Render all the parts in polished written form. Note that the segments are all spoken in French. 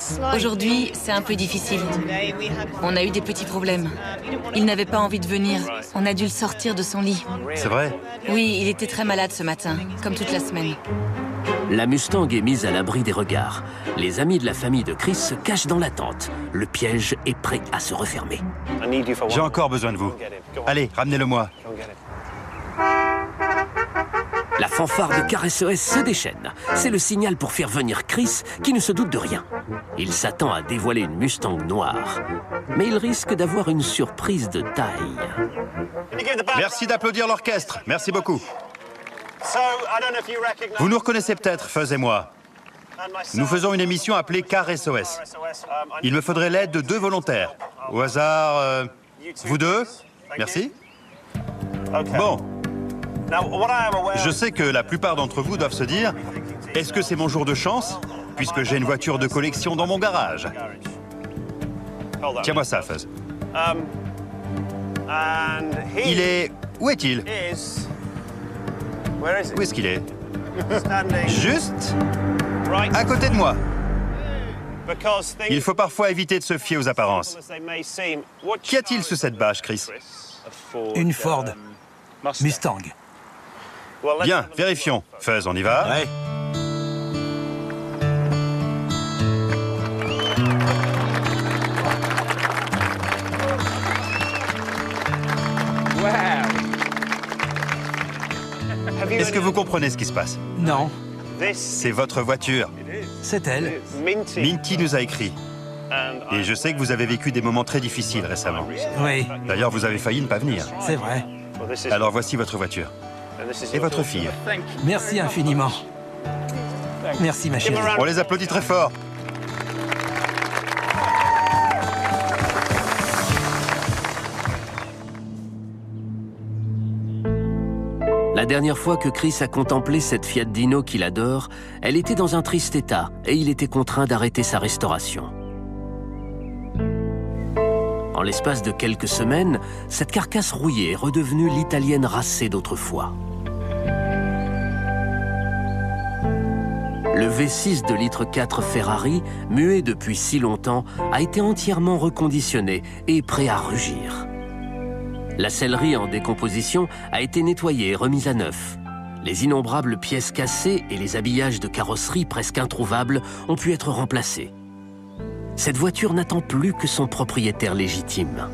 Aujourd'hui, c'est un peu difficile. On a eu des petits problèmes. Il n'avait pas envie de venir. On a dû le sortir de son lit. C'est vrai? Oui, il était très malade ce matin, comme toute la semaine. La Mustang est mise à l'abri des regards. Les amis de la famille de Chris se cachent dans la tente. Le piège est prêt à se refermer. J'ai encore besoin de vous. Allez, ramenez-le-moi. La fanfare de Car SOS se déchaîne. C'est le signal pour faire venir Chris, qui ne se doute de rien. Il s'attend à dévoiler une Mustang noire. Mais il risque d'avoir une surprise de taille. Merci d'applaudir l'orchestre. Merci beaucoup. Vous nous reconnaissez peut-être, Fuzz et moi. Nous faisons une émission appelée Car SOS. Il me faudrait l'aide de 2 volontaires. Au hasard, vous 2? Merci. Bon. Je sais que la plupart d'entre vous doivent se dire « Est-ce que c'est mon jour de chance, puisque j'ai une voiture de collection dans mon garage ?» Tiens-moi ça, Fuzz. Il est... Où est-il? Où est-ce qu'il est? Juste à côté de moi. Il faut parfois éviter de se fier aux apparences. Qu'y a-t-il sous cette bâche, Chris? Une Ford Mustang. Bien, vérifions. Fuzz, on y va? Ouais. Est-ce que vous comprenez ce qui se passe? Non, C'est votre voiture. c'est elle. Minty nous a écrit. Et je sais que vous avez vécu des moments très difficiles récemment. Oui, D'ailleurs, vous avez failli ne pas venir. c'est vrai. Alors voici votre voiture. Et votre fille. Merci infiniment. Merci, ma chérie. On les applaudit très fort. La dernière fois que Chris a contemplé cette Fiat Dino qu'il adore, elle était dans un triste état et il était contraint d'arrêter sa restauration. En l'espace de quelques semaines, cette carcasse rouillée est redevenue l'italienne racée d'autrefois. Le V6 de litre 4 Ferrari, muet depuis si longtemps, a été entièrement reconditionné et prêt à rugir. La sellerie en décomposition a été nettoyée et remise à neuf. Les innombrables pièces cassées et les habillages de carrosserie presque introuvables ont pu être remplacés. Cette voiture n'attend plus que son propriétaire légitime.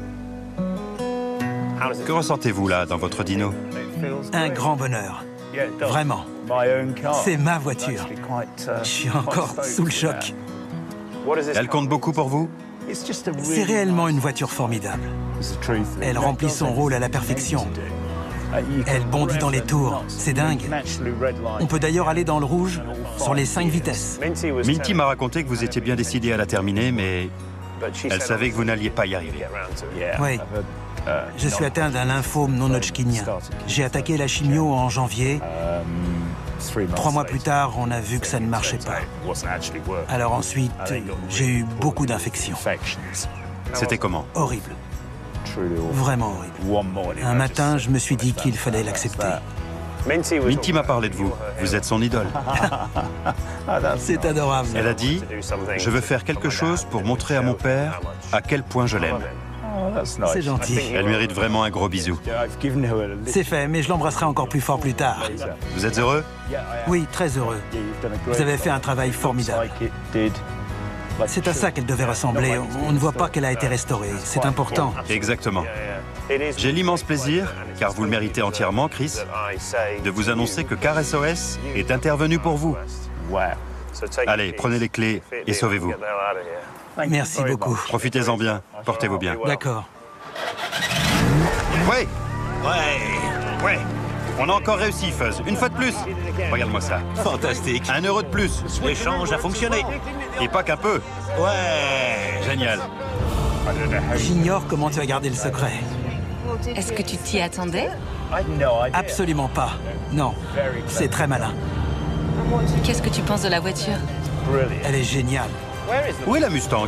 Que ressentez-vous là, dans votre Dino? Un grand bonheur. Vraiment. C'est ma voiture. Je suis encore sous le choc. Elle compte beaucoup pour vous? C'est réellement une voiture formidable. Elle remplit son rôle à la perfection. Elle bondit dans les tours. C'est dingue. On peut d'ailleurs aller dans le rouge sur les 5 vitesses. Minty m'a raconté que vous étiez bien décidé à la terminer, mais elle savait que vous n'alliez pas y arriver. Oui. Je suis atteint d'un lymphome non hodgkinien. J'ai attaqué la chimio en janvier. 3 mois plus tard, on a vu que ça ne marchait pas. Alors ensuite, j'ai eu beaucoup d'infections. C'était comment? Horrible. Vraiment horrible. Un matin, je me suis dit qu'il fallait l'accepter. Minty m'a parlé de vous. Vous êtes son idole. C'est adorable. Elle a dit « Je veux faire quelque chose pour montrer à mon père à quel point je l'aime. » C'est gentil. Elle mérite vraiment un gros bisou. C'est fait, mais je l'embrasserai encore plus fort plus tard. Vous êtes heureux? Oui, très heureux. Vous avez fait un travail formidable. C'est à ça qu'elle devait ressembler. On ne voit pas qu'elle a été restaurée. C'est important. Exactement. J'ai l'immense plaisir, car vous le méritez entièrement, Chris, de vous annoncer que Car SOS est intervenu pour vous. Allez, prenez les clés et sauvez-vous. Merci beaucoup. Profitez-en bien. Portez-vous bien. D'accord. Ouais! Ouais! On a encore réussi, Fuzz. Une fois de plus. Regarde-moi ça. Fantastique. 1 euro de plus. L'échange a fonctionné. Et pas qu'un peu. Ouais. Génial. J'ignore comment tu as gardé le secret. Est-ce que tu t'y attendais? Absolument pas. Non. C'est très malin. Qu'est-ce que tu penses de la voiture? Elle est géniale. Où est la Mustang?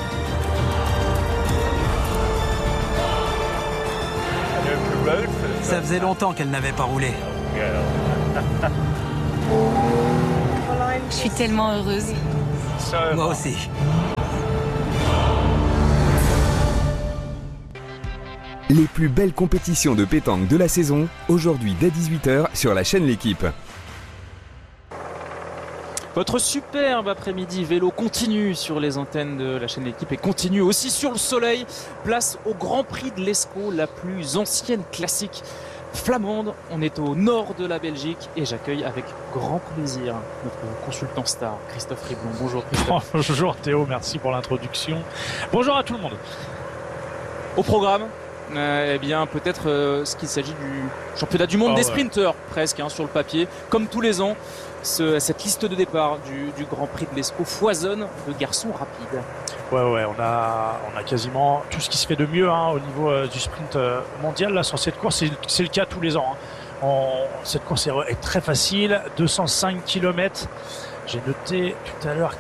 Ça faisait longtemps qu'elle n'avait pas roulé. Je suis tellement heureuse. Moi aussi. Les plus belles compétitions de pétanque de la saison, aujourd'hui dès 18h sur la chaîne L'Équipe. Votre superbe après-midi vélo continue sur les antennes de la chaîne L'Équipe et continue aussi sur le soleil. Place au Grand Prix de l'Escaut, la plus ancienne classique flamande. On est au nord de la Belgique et j'accueille avec grand plaisir notre consultant star, Christophe Riblon. Bonjour Christophe. Bonjour Théo, merci pour l'introduction. Bonjour à tout le monde. Au programme, eh bien peut-être ce qu'il s'agit du championnat du monde des sprinteurs, presque sur le papier, comme tous les ans. Cette liste de départ du Grand Prix de l'Escaut foisonne de garçons rapides. Ouais, on a quasiment tout ce qui se fait de mieux au niveau du sprint mondial là sur cette course. C'est le cas tous les ans. Cette course est très facile, 205 km. J'ai noté tout à l'heure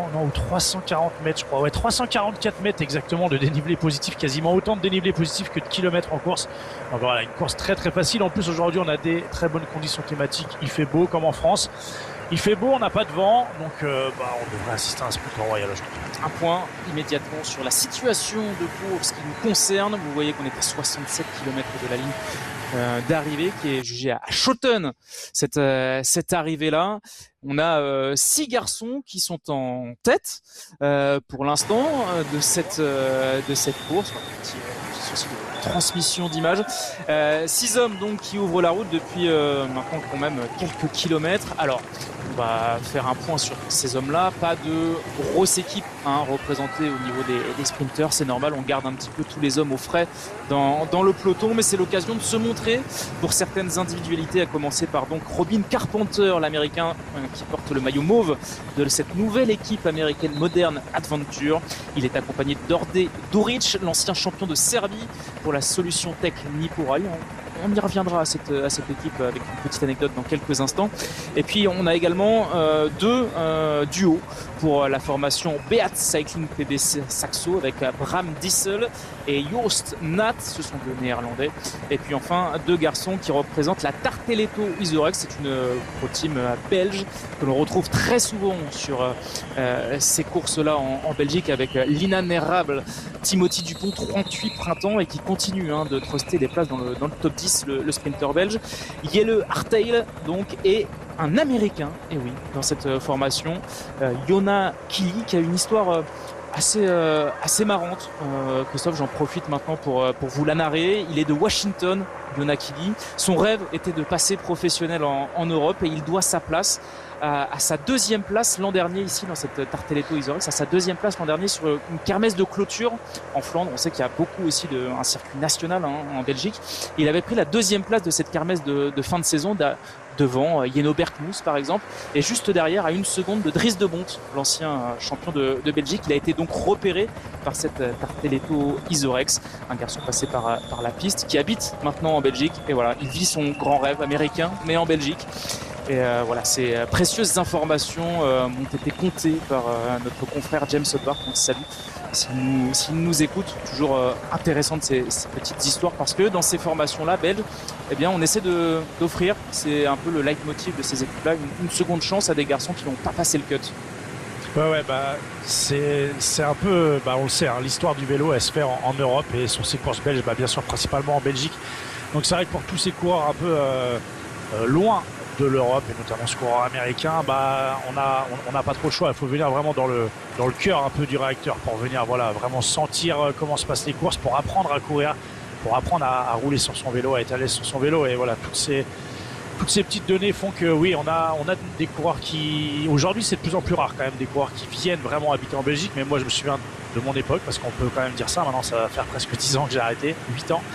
340 mètres, je crois. Ouais, 344 mètres exactement de dénivelé positif, quasiment autant de dénivelé positif que de kilomètres en course. Donc voilà, une course très très facile. En plus, aujourd'hui, on a des très bonnes conditions climatiques. Il fait beau, comme en France. Il fait beau, on n'a pas de vent, donc on devrait assister à un sprint royal aujourd'hui. Un point immédiatement sur la situation de course qui nous concerne. Vous voyez qu'on est à 67 km de la ligne d'arrivée, qui est jugée à Schoten, cette arrivée-là. On a 6 garçons qui sont en tête pour l'instant de cette course. Petit souci de transmission d'image. 6 hommes donc qui ouvrent la route depuis maintenant quand même quelques kilomètres. Alors, on va faire un point sur ces hommes-là. Pas de grosse équipe représentée au niveau des sprinteurs. C'est normal, on garde un petit peu tous les hommes au frais dans le peloton, mais c'est l'occasion de se montrer pour certaines individualités, à commencer par donc Robin Carpenter, l'américain qui porte le maillot mauve de cette nouvelle équipe américaine Modern Adventure. Il est accompagné d'Orde Doric, l'ancien champion de Serbie pour la solution tech Nipuraj. On y reviendra à cette équipe avec une petite anecdote dans quelques instants. Et puis on a également 2 duos pour la formation Beat Cycling PB Saxo avec Bram Dissel et Joost Nat, ce sont 2 néerlandais. Et puis enfin 2 garçons qui représentent la Tarteletto Isorex, c'est une pro-team belge que l'on retrouve très souvent sur ces courses-là en Belgique avec l'inanérable Timothy Dupont, 38 printemps, et qui continue de truster des places dans le top 10, le sprinter belge. Jelle Hartail donc est un Américain, et oui, dans cette formation, Yona Kili, qui a une histoire assez marrante. Christophe, j'en profite maintenant pour vous la narrer. Il est de Washington, Yona Kili. Son rêve était de passer professionnel en Europe, et il doit sa place à sa 2e place l'an dernier ici dans cette Tarteletto Isorex, à sa 2e place l'an dernier sur une kermesse de clôture en Flandre. On sait qu'il y a beaucoup aussi un circuit national en Belgique. Il avait pris la 2e place de cette kermesse de fin de saison devant Jeno Berkmoes par exemple, et juste derrière, à 1 seconde de Dries de Bont, l'ancien champion de Belgique. Il a été donc repéré par cette Tarteletto Isorex, un garçon passé par la piste, qui habite maintenant en Belgique, et voilà, il vit son grand rêve américain mais en Belgique. Et voilà, ces précieuses informations ont été comptées par notre confrère James Hobart, on le salue s'il nous écoute. Toujours intéressant de ces petites histoires, parce que dans ces formations-là belges, eh bien, on essaie d'offrir, c'est un peu le leitmotiv de ces équipes-là, une seconde chance à des garçons qui n'ont pas passé le cut. C'est un peu, on le sait, l'histoire du vélo, elle se fait en Europe, et sur ces courses belges, bien sûr, principalement en Belgique. Donc c'est vrai que pour tous ces coureurs un peu loin de l'Europe, et notamment ce coureur américain, on n'a pas trop le choix. Il faut venir vraiment dans le cœur un peu du réacteur pour venir vraiment sentir comment se passent les courses, pour apprendre à courir, pour apprendre à rouler sur son vélo, à être à l'aise sur son vélo. Et voilà, toutes ces petites données font que oui, on a des coureurs qui, aujourd'hui c'est de plus en plus rare quand même, des coureurs qui viennent vraiment habiter en Belgique. Mais moi je me souviens de mon époque, parce qu'on peut quand même dire ça, maintenant ça va faire presque 10 ans que j'ai arrêté, 8 ans.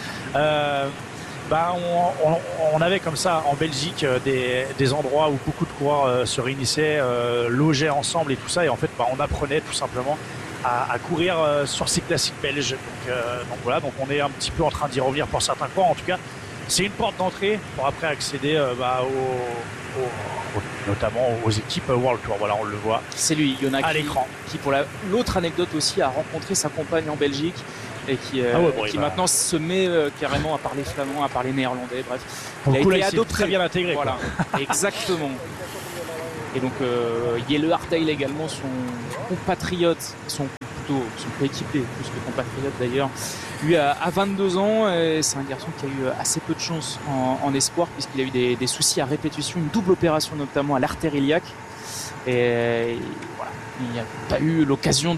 On avait comme ça en Belgique des endroits où beaucoup de coureurs se réunissaient, logeaient ensemble et tout ça, et en fait on apprenait tout simplement à courir sur ces classiques belges. Donc voilà, donc on est un petit peu en train d'y revenir pour certains coureurs. En tout cas, c'est une porte d'entrée pour après accéder notamment aux équipes World Tour. Voilà, on le voit. C'est lui, Yona, à l'écran, qui pour l'autre anecdote aussi a rencontré sa compagne en Belgique, et qui maintenant se met carrément à parler flamand, à parler néerlandais, bref. Il a été adopté, très bien intégré. Voilà, exactement. Et donc Jelle Hartail également, son compatriote, son plutôt son coéquipier, plus que compatriote d'ailleurs. Lui a 22 ans et c'est un garçon qui a eu assez peu de chance en espoir puisqu'il a eu des soucis à répétition, une double opération notamment à l'artère iliaque. Et voilà, il n'a pas eu l'occasion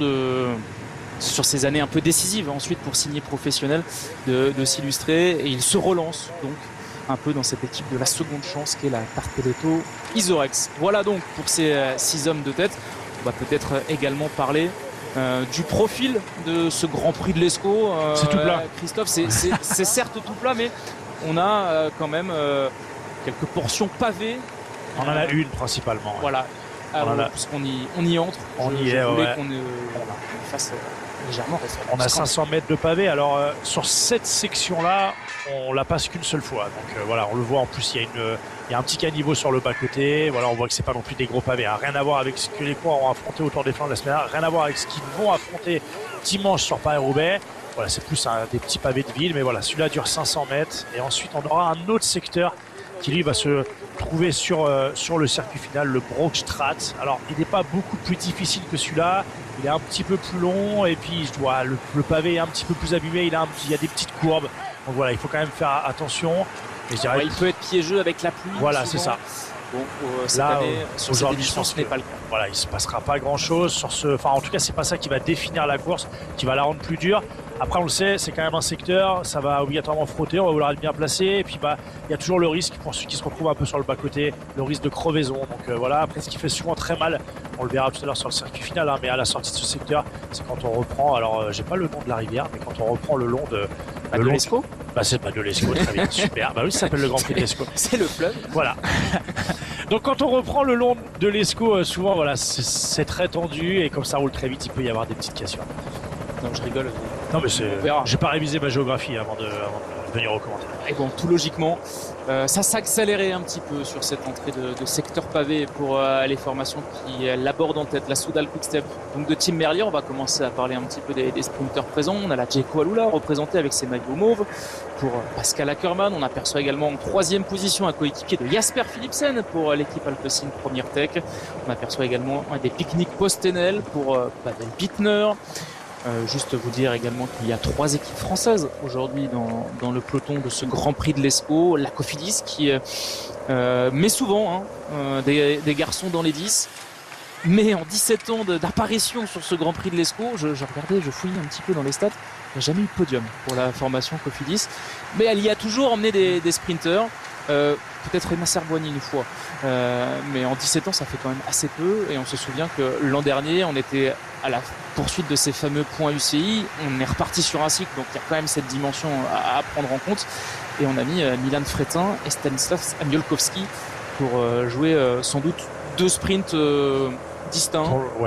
sur ces années un peu décisives ensuite pour signer professionnel, de s'illustrer. Et il se relance donc un peu dans cette équipe de la seconde chance qui est la Tarteletto Isorex. Voilà donc pour ces 6 hommes de tête. On va peut-être également parler du profil de ce Grand Prix de l'Escaut. C'est tout plat. Christophe, c'est certes tout plat, mais on a quand même quelques portions pavées. On en a une principalement. Ouais. Voilà. Alors, puisqu'on y entre, on y est, je voulais ouais. qu'on fasse légèrement référence. On a 500 mètres de pavé. Alors sur cette section-là, on la passe qu'une seule fois. Donc voilà, on le voit en plus, il y a un petit caniveau sur le bas-côté. Voilà, on voit que c'est pas non plus des gros pavés. Hein. Rien à voir avec ce que les coureurs ont affronté autour des flancs de la semaine dernière. Rien à voir avec ce qu'ils vont affronter dimanche sur Paris-Roubaix. Voilà, c'est plus des petits pavés de ville. Mais voilà, celui-là dure 500 mètres. Et ensuite, on aura un autre secteur qui lui va se trouver sur le circuit final, le Brockstraat. Alors, il n'est pas beaucoup plus difficile que celui-là. Il est un petit peu plus long et puis le pavé est un petit peu plus abîmé. Il y a des petites courbes. Donc voilà, il faut quand même faire attention. Et je dirais, il peut être piégeux avec la pluie. Voilà, c'est ça. Bon, cette année, sur cette édition, ce n'est pas le cas. Voilà, il se passera pas grand-chose sur en tout cas, c'est pas ça qui va définir la course, qui va la rendre plus dure. Après, on le sait, c'est quand même un secteur, ça va obligatoirement frotter, on va vouloir être bien placé. Et puis, il y a toujours le risque pour ceux qui se retrouvent un peu sur le bas-côté, le risque de crevaison. Donc voilà, après, ce qui fait souvent très mal, on le verra tout à l'heure sur le circuit final, hein, mais à la sortie de ce secteur, c'est quand on reprend, alors j'ai pas le nom de la rivière, mais quand on reprend le long de l'Escaut. C'est pas de l'Escaut, très bien, super. Oui, ça s'appelle le Grand Prix de l'Escaut. C'est le fleuve. Voilà. Donc quand on reprend le long de l'Escaut, souvent voilà, c'est très tendu et comme ça roule très vite, il peut y avoir des petites cassures. Non, je rigole. Non, mais j'ai pas révisé ma géographie avant de venir au commentaire. Et bon, tout logiquement, ça s'accélérait un petit peu sur cette entrée de secteur pavé pour les formations qui l'abordent en tête, la Soudal Quick-Step. Donc de Tim Merlier, on va commencer à parler un petit peu des sprinters présents. On a la Jeko Alula représentée avec ses maillots mauves. Pour Pascal Ackermann, on aperçoit également en 3e position un coéquipier de Jasper Philipsen pour l'équipe Alpecin Première Tech. On aperçoit également des pique-niques post-Enel pour Pavel Bittner. Juste vous dire également qu'il y a 3 équipes françaises aujourd'hui dans le peloton de ce Grand Prix de l'Escaut. La Cofidis qui met souvent des garçons dans les 10. Mais en 17 ans d'apparition sur ce Grand Prix de l'Escaut, je regardais, je fouillais un petit peu dans les stats, il n'y a jamais eu de podium pour la formation Cofidis. Mais elle y a toujours emmené des sprinters. Peut-être Emma Serboigny une fois, mais en 17 ans ça fait quand même assez peu. Et on se souvient que l'an dernier on était à la poursuite de ces fameux points UCI, on est reparti sur un cycle, donc il y a quand même cette dimension à prendre en compte. Et on a mis Milan Fretin et Stanislav Amiolkowski pour jouer sans doute 2 sprints distincts.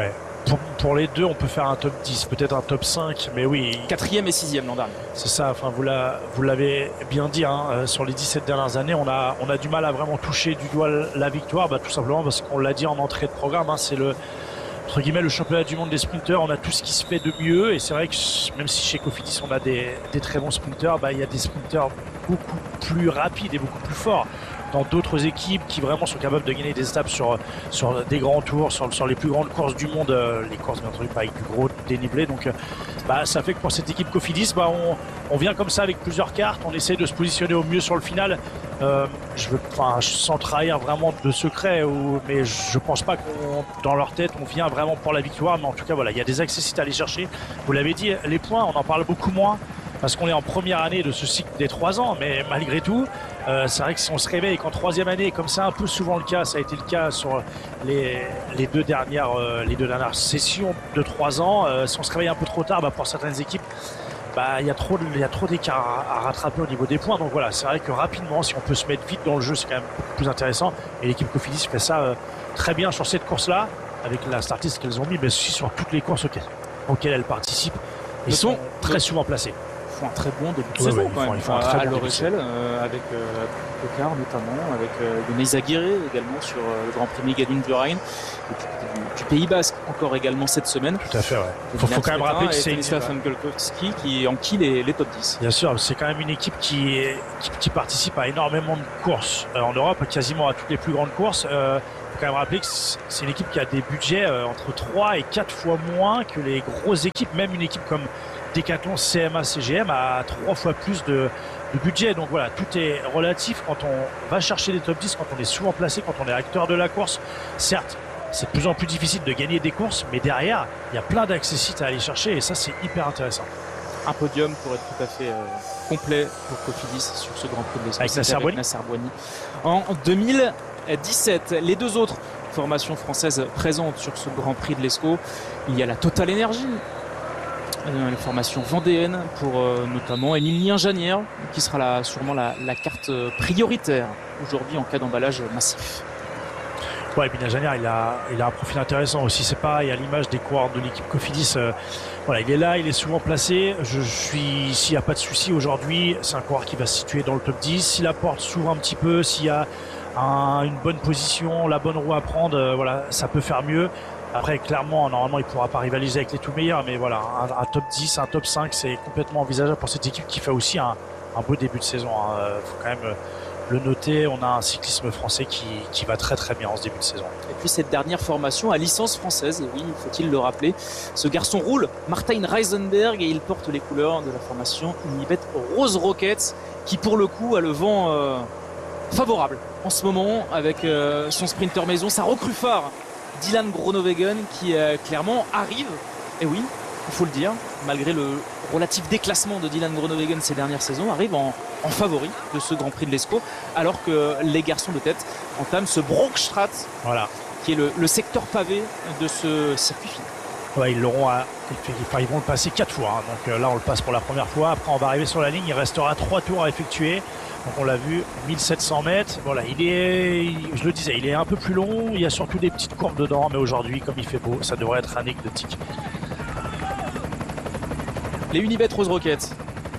Pour les deux, on peut faire un top 10, peut-être un top 5, mais oui. 4e et 6e l'an dernier. C'est ça, enfin, vous l'avez bien dit, hein, sur les 17 dernières années, on a du mal à vraiment toucher du doigt la victoire, tout simplement parce qu'on l'a dit en entrée de programme, hein, c'est entre guillemets, le championnat du monde des sprinters, on a tout ce qui se fait de mieux, et c'est vrai que même si chez Cofidis on a des très bons sprinters, il y a des sprinters beaucoup plus rapides et beaucoup plus forts dans d'autres équipes qui vraiment sont capables de gagner des étapes sur des grands tours, sur les plus grandes courses du monde, les courses bien entendu pas avec du gros dénivelé. Donc ça fait que pour cette équipe Cofidis, on vient comme ça avec plusieurs cartes, on essaie de se positionner au mieux sur le final. Sans trahir vraiment de secret, mais je pense pas dans leur tête on vient vraiment pour la victoire, mais en tout cas voilà, il y a des accessites à aller chercher. Vous l'avez dit, les points on en parle beaucoup moins parce qu'on est en première année de ce cycle des 3 ans, mais malgré tout c'est vrai que si on se réveille qu'en 3e année, comme c'est un peu souvent le cas, ça a été le cas sur les deux dernières sessions de 3 ans, si on se réveille un peu trop tard, pour certaines équipes il y a trop d'écart à rattraper au niveau des points. Donc voilà, c'est vrai que rapidement, si on peut se mettre vite dans le jeu, c'est quand même beaucoup plus intéressant. Et l'équipe Cofidis fait ça très bien sur cette course-là, avec la startlist qu'elles ont mis, mais aussi sur toutes les courses auxquelles elles participent. Ils sont très souvent placés. Ils font un très bon début de saison quand même. À leur échelle, avec Pocard notamment, avec Denise Aguirre également sur le Grand Prix Mégadune du Rhin, du Pays Basque encore également cette semaine. Tout à fait, ouais. Faut quand même rappeler que c'est Stanislav Amiolkowski qui enquille les top 10. Bien sûr, c'est quand même une équipe qui participe à énormément de courses en Europe, quasiment à toutes les plus grandes courses. faut quand même rappeler que c'est une équipe qui a des budgets entre 3 et 4 fois moins que les grosses équipes. Même une équipe comme Decathlon, CMA, CGM a 3 fois plus de budget. Donc voilà, tout est relatif quand on va chercher des top 10, quand on est souvent placé, quand on est acteur de la course. Certes, c'est de plus en plus difficile de gagner des courses, mais derrière, il y a plein d'accessites à aller chercher et ça, c'est hyper intéressant. Un podium pour être tout à fait complet pour Cofidis sur ce Grand Prix de l'Espace avec Nasser Boigny en 2017. Les deux autres formations françaises présentes sur ce Grand Prix de l'Escaut, il y a la Total Energy, la formation vendéenne pour notamment Émilien Janière, qui sera sûrement la carte prioritaire aujourd'hui en cas d'emballage massif. Ouais, Émilien Janière, il a un profil intéressant aussi. C'est pareil à l'image des coureurs de l'équipe Cofidis. Voilà, il est là, il est souvent placé. S'il n'y a pas de souci aujourd'hui, c'est un coureur qui va se situer dans le top 10. Si la porte s'ouvre un petit peu, s'il y a une bonne position, la bonne roue à prendre, voilà, ça peut faire mieux. Après, clairement, normalement, il ne pourra pas rivaliser avec les tout meilleurs, mais voilà, un top 10, un top 5, c'est complètement envisageable pour cette équipe qui fait aussi un beau début de saison. Faut quand même le noter, on a un cyclisme français qui va très très bien en ce début de saison. Et puis cette dernière formation à licence française, et oui, faut-il le rappeler, ce garçon roule, Martin Reisenberg, et il porte les couleurs de la formation Unibet Rose Rockets, qui pour le coup a le vent favorable en ce moment avec son sprinter maison, sa recrue phare, Dylan Groenewegen, qui clairement arrive, et oui, il faut le dire, malgré le relatif déclassement de Dylan Groenewegen ces dernières saisons, arrive en favori de ce Grand Prix de l'Escaut, alors que les garçons de tête entament ce Brockstraat, voilà, qui est le secteur pavé de ce circuit final. Ouais, ils vont le passer 4 fois, hein. Donc là on le passe pour la première fois, après on va arriver sur la ligne, il restera 3 tours à effectuer. Donc on l'a vu, 1700 mètres, voilà, je le disais, il est un peu plus long, il y a surtout des petites courbes dedans, mais aujourd'hui, comme il fait beau, ça devrait être anecdotique. Les Unibet Rose Rockets.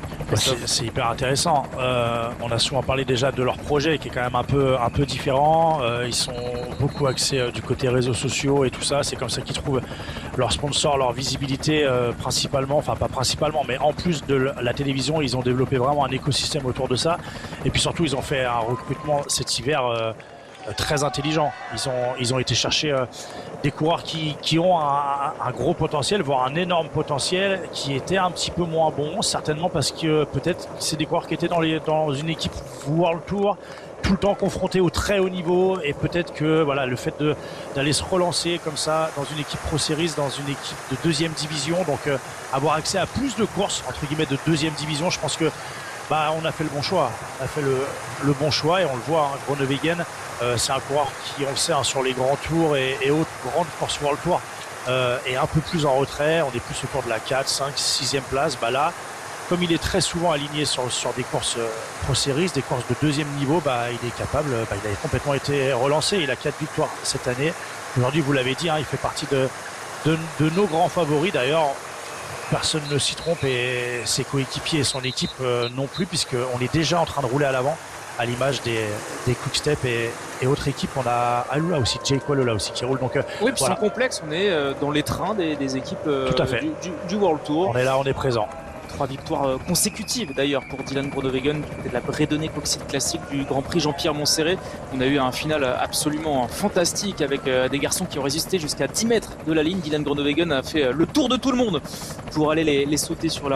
C'est hyper intéressant. On a souvent parlé déjà de leur projet qui est quand même un peu différent. Ils sont beaucoup axés du côté réseaux sociaux et tout ça. C'est comme ça qu'ils trouvent leurs sponsors, leur visibilité principalement, enfin pas principalement, mais en plus de la télévision, ils ont développé vraiment un écosystème autour de ça. Et puis surtout, ils ont fait un recrutement cet hiver très intelligent. Ils ont été chercher des coureurs qui ont un gros potentiel, voire un énorme potentiel, qui étaient un petit peu moins bons, certainement parce que peut-être c'est des coureurs qui étaient dans une équipe World Tour, tout le temps confrontés au très haut niveau, et peut-être que voilà, le fait d'aller se relancer comme ça dans une équipe Pro Series, dans une équipe de deuxième division, donc avoir accès à plus de courses entre guillemets de deuxième division, je pense que on a fait le bon choix. On a fait le bon choix et on le voit, hein, Groenewegen, c'est un coureur qui, on le sait, hein, sur les grands tours et autres grandes courses World Tour, est un peu plus en retrait. On est plus autour de la 4, 5, 6e place. Là, comme il est très souvent aligné sur des courses Pro Series, des courses de deuxième niveau, il est capable, il a complètement été relancé. Il a 4 victoires cette année. Aujourd'hui, vous l'avez dit, hein, il fait partie de nos grands favoris. D'ailleurs, personne ne s'y trompe et ses coéquipiers et son équipe non plus, puisqu'on est déjà en train de rouler à l'avant, à l'image des Quick-Step et autres équipes. On a Alula aussi, Jake Wallola aussi qui roule. Donc, oui, puis voilà. Sans complexe, on est dans les trains des équipes tout à fait. Du World Tour. On est là, on est présent. 3 victoires consécutives d'ailleurs pour Dylan Groenewegen du côté de la Bredonnais Coxide Classique du Grand Prix Jean-Pierre Montserrat. On a eu un final absolument fantastique avec des garçons qui ont résisté jusqu'à 10 mètres de la ligne. Dylan Groenewegen a fait le tour de tout le monde pour aller les sauter sur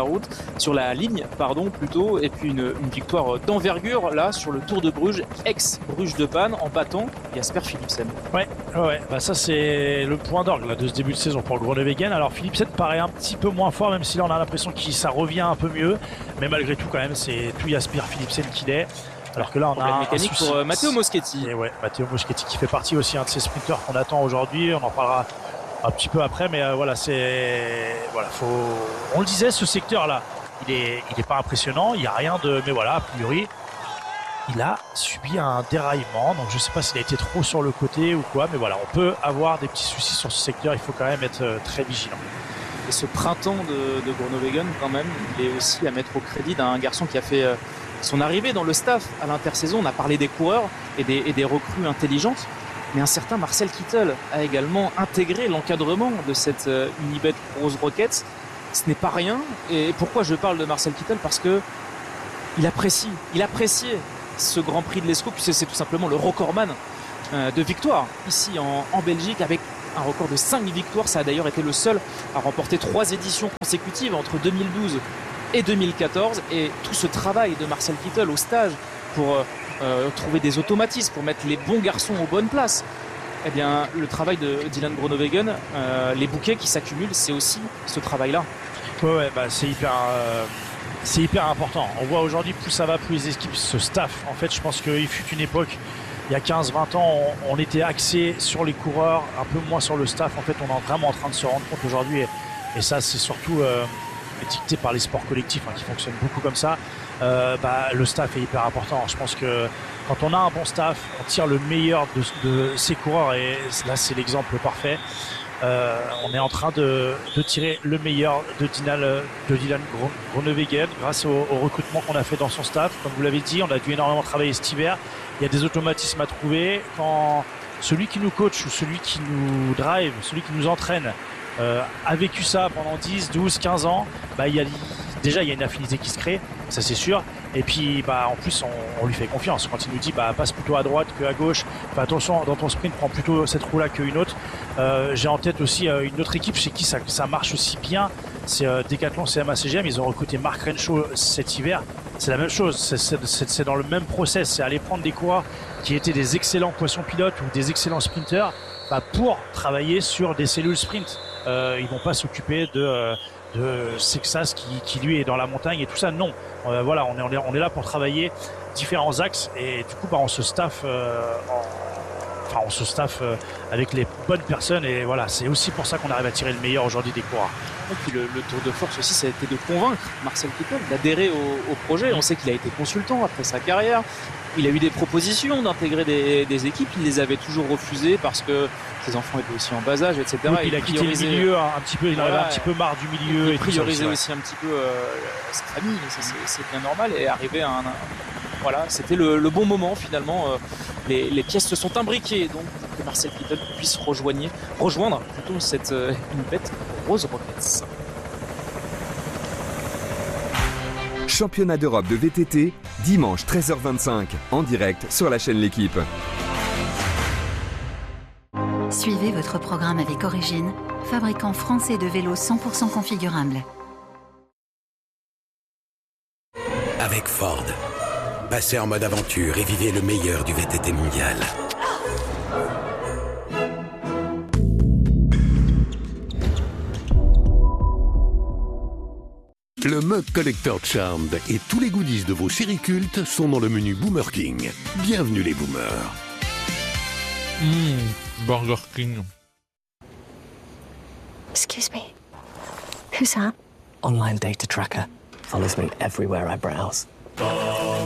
la ligne plutôt, et puis une victoire d'envergure là sur le Tour de Bruges, ex-Bruges de Panne, en battant Jasper Philipsen. Ouais, ça c'est le point d'orgue là, de ce début de saison pour Groenewegen. Alors Philipsen paraît un petit peu moins fort, même si là on a l'impression que ça revient un peu mieux, mais malgré tout quand même c'est tout Jasper Philipsen qu'il est. Alors que là on a un mécanique pour Matteo Moschetti. Et ouais, Matteo Moschetti qui fait partie aussi de ces sprinteurs qu'on attend aujourd'hui. On en parlera un petit peu après, mais on le disait, ce secteur là il est pas impressionnant, il y a rien de, mais voilà, a priori il a subi un déraillement, donc je sais pas s'il a été trop sur le côté ou quoi, mais voilà, on peut avoir des petits soucis sur ce secteur, il faut quand même être très vigilant. Et ce printemps de Groenewegen, quand même, il est aussi à mettre au crédit d'un garçon qui a fait son arrivée dans le staff à l'intersaison. On a parlé des coureurs et des recrues intelligentes, mais un certain Marcel Kittel a également intégré l'encadrement de cette Unibet Rose Rockets. Ce n'est pas rien. Et pourquoi je parle de Marcel Kittel ? Parce que il appréciait ce Grand Prix de l'Escaut, puisque c'est tout simplement le recordman de victoires ici en Belgique, avec un record de 5 victoires. Ça a d'ailleurs été le seul à remporter 3 éditions consécutives entre 2012 et 2014. Et tout ce travail de Marcel Kittel au stage pour trouver des automatismes, pour mettre les bons garçons aux bonnes places, eh bien, le travail de Dylan Groenewegen, les bouquets qui s'accumulent, c'est aussi ce travail-là. Ouais, bah, c'est hyper important. On voit aujourd'hui, plus ça va, plus les équipes se staffent. En fait, je pense qu'il fut une époque, il y a 15-20 ans, on était axé sur les coureurs, un peu moins sur le staff. En fait, on est vraiment en train de se rendre compte aujourd'hui, et ça, c'est surtout dicté par les sports collectifs qui fonctionnent beaucoup comme ça. Le staff est hyper important. Je pense que quand on a un bon staff, on tire le meilleur de ses coureurs, et là, c'est l'exemple parfait. On est en train de tirer le meilleur de Dylan Groenewegen grâce au recrutement qu'on a fait dans son staff. Comme vous l'avez dit, on a dû énormément travailler cet hiver. Il y a des automatismes à trouver. Quand celui qui nous coach ou celui qui nous drive, celui qui nous entraîne a vécu ça pendant 10, 12, 15 ans, il y a une affinité qui se crée, ça c'est sûr. Et puis en plus on lui fait confiance quand il nous dit passe plutôt à droite que à gauche, attention dans ton sprint prends plutôt cette roue là qu'une autre. J'ai en tête aussi une autre équipe chez qui ça marche aussi bien, c'est Decathlon CMA-CGM. Ils ont recruté Mark Renshaw cet hiver. C'est la même chose, c'est dans le même process, c'est aller prendre des coureurs qui étaient des excellents poissons pilotes ou des excellents sprinteurs pour travailler sur des cellules sprint. Ils vont pas s'occuper de Sexas qui lui est dans la montagne et tout ça, non. Voilà, on est là pour travailler différents axes, et du coup on se staffe avec les bonnes personnes, et voilà, c'est aussi pour ça qu'on arrive à tirer le meilleur aujourd'hui des coureurs. Et puis le tour de force aussi, ça a été de convaincre Marcel Kittel d'adhérer au projet. On sait qu'il a été consultant après sa carrière. Il a eu des propositions d'intégrer des équipes, il les avait toujours refusées parce que ses enfants étaient aussi en bas âge, etc. Oui, il a quitté le milieu un petit peu, il en avait un petit peu marre du milieu. Il priorisait aussi un petit peu sa famille, c'est bien normal, et arrivé à voilà, c'était le bon moment finalement. Les pièces se sont imbriquées donc pour que Marcel Kittel puisse rejoindre plutôt cette Inept Rose Rockets. Championnat d'Europe de VTT, dimanche 13h25, en direct sur la chaîne L'Équipe. Suivez votre programme avec Origine, fabricant français de vélos 100% configurables. Avec Ford, passez en mode aventure et vivez le meilleur du VTT mondial. Le mug Collector Charmed et tous les goodies de vos séries cultes sont dans le menu Boomer King. Bienvenue les boomers. Burger King. Excuse me. Who's that? Online data tracker. Follows me everywhere I browse.